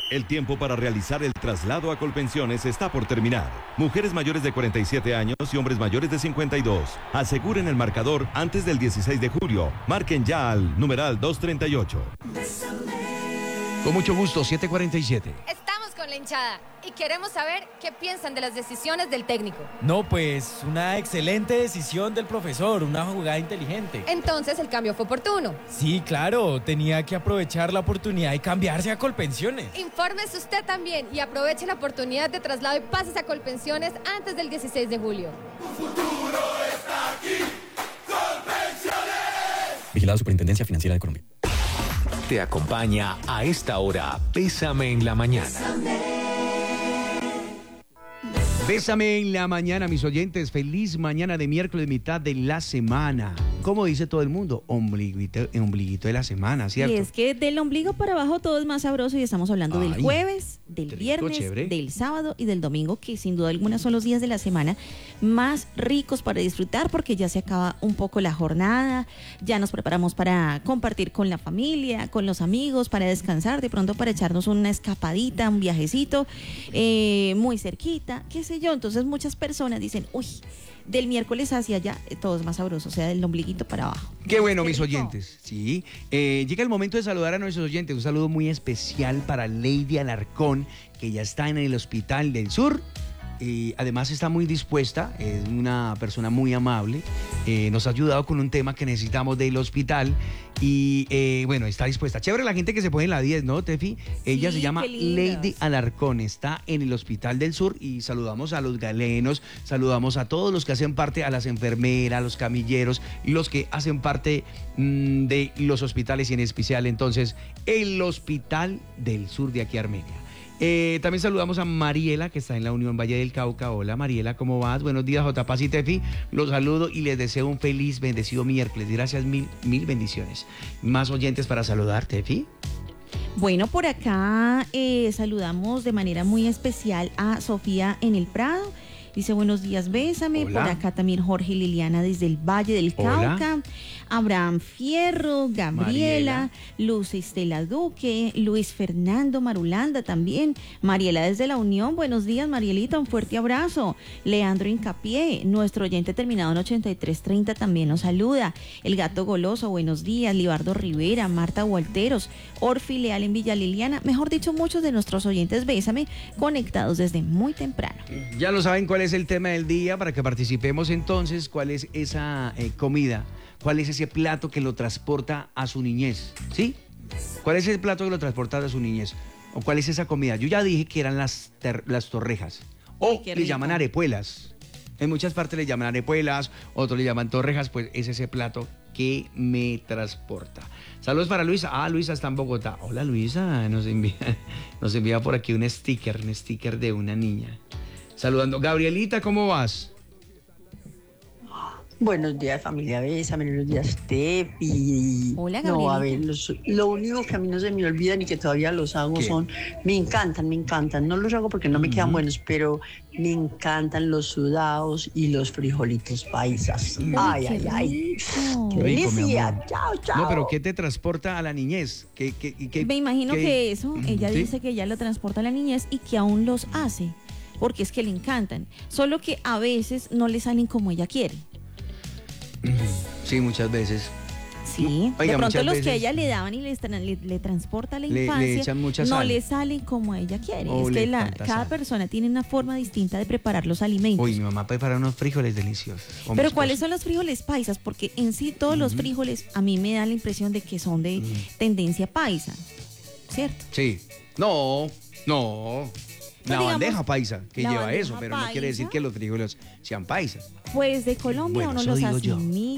El tiempo para realizar el traslado a Colpensiones está por terminar. Mujeres mayores de 47 años y hombres mayores de 52. Aseguren el marcador antes del 16 de julio. Marquen ya al numeral 238. Con mucho gusto, 747. Estamos con la hinchada y queremos saber qué piensan de las decisiones del técnico. No, pues una excelente decisión del profesor, una jugada inteligente. Entonces el cambio fue oportuno. Sí, claro, tenía que aprovechar la oportunidad y cambiarse a Colpensiones. Infórmese usted también y aproveche la oportunidad de traslado y pásese a Colpensiones antes del 16 de julio. ¡Tu futuro está aquí! ¡Colpensiones! Vigilado Superintendencia Financiera de Colombia. Te acompaña a esta hora Bésame en la Mañana. Bésame en la mañana, mis oyentes. Feliz mañana de miércoles, mitad de la semana. Como dice todo el mundo, ombliguito de la semana, ¿cierto? Y es que del ombligo para abajo todo es más sabroso y estamos hablando del jueves, del rico, viernes, chévere. del sábado y del domingo, que sin duda alguna son los días de la semana más ricos para disfrutar porque ya se acaba un poco la jornada, ya nos preparamos para compartir con la familia, con los amigos, para descansar, de pronto para echarnos una escapadita, un viajecito muy cerquita, qué sé yo. Entonces muchas personas dicen, uy, del miércoles hacia allá todo es más sabroso, o sea, del ombliguito para abajo. Qué bueno, mis rico. oyentes. Sí. Llega el momento de saludar a nuestros oyentes. Un saludo muy especial para Lady Alarcón, que ya está en el Hospital del Sur. Además está muy dispuesta, es una persona muy amable, nos ha ayudado con un tema que necesitamos del hospital y bueno, está dispuesta. Chévere la gente que se pone en la 10, ¿no, Tefi? Ella se llama Lady Alarcón, está en el Hospital del Sur y saludamos a los galenos, saludamos a todos los que hacen parte, a las enfermeras, a los camilleros, los que hacen parte de los hospitales y en especial entonces el Hospital del Sur de aquí a Armenia. También saludamos a Mariela, que está en la Unión Valle del Cauca. Hola Mariela, ¿cómo vas? Buenos días, J. Paz y Tefi. Los saludo y les deseo un feliz, bendecido miércoles. Gracias, mil bendiciones. Más oyentes para saludar, Tefi. Bueno, por acá saludamos de manera muy especial a Sofía en el Prado. Dice, buenos días, bésame. Hola. Por acá también Jorge y Liliana desde el Valle del Cauca. Hola. Abraham Fierro, Gabriela, Mariela. Luz Estela Duque, Luis Fernando Marulanda también. Mariela desde la Unión, buenos días, Marielita, un fuerte abrazo. Leandro Incapié, nuestro oyente terminado en 8330 también nos saluda. El Gato Goloso, buenos días. Libardo Rivera, Marta Walteros, Orfi Leal en Villa Liliana. Mejor dicho, muchos de nuestros oyentes, bésame, conectados desde muy temprano. Ya lo saben cuál es el tema del día para que participemos entonces. ¿Cuál es esa comida? ¿Cuál es ese plato que lo transporta a su niñez? ¿Sí? ¿Cuál es el plato que lo transporta a su niñez? ¿O cuál es esa comida? Yo ya dije que eran las torrejas. O qué le rico. llaman arepuelas. En muchas partes le llaman arepuelas, otros le llaman torrejas, pues es ese plato que me transporta. Saludos para Luisa. Ah, Luisa está en Bogotá. Hola Luisa, nos envía por aquí un sticker de una niña. Saludando. Gabrielita, ¿cómo vas? Buenos días, familia Bésame, buenos días, Tefi. Hola, No, a Gabrielita. ver, lo único que a mí no se me olvida ni que todavía los hago ¿Qué? me encantan. No los hago porque no me quedan buenos, pero me encantan los sudados y los frijolitos paisas. Ay. Qué Qué rico. Rico, mi delicia. amor. Chao. No, pero ¿qué te transporta a la niñez? Me imagino que eso, ella ¿Sí? dice que ella lo transporta a la niñez y que aún los hace, porque es que le encantan. Solo que a veces no le salen como ella quiere. Sí, muchas veces. Sí, Oiga, de pronto muchas los que veces ella le daban y le transporta a la le infancia, echan mucha no sal. le salen como ella quiere. O Es le que falta cada sal. persona tiene una forma distinta de preparar los alimentos. Uy, mi mamá prepara unos frijoles deliciosos. o mi Pero esposo. ¿cuáles son los frijoles paisas? Porque en sí todos los frijoles a mí me da la impresión de que son de tendencia paisa, ¿cierto? Sí. No. La digamos, bandeja paisa que la lleva bandeja eso, pero no quiere decir paisa. que los frijoles sean paisas. Pues de Colombia Bueno, uno eso los digo hace yo.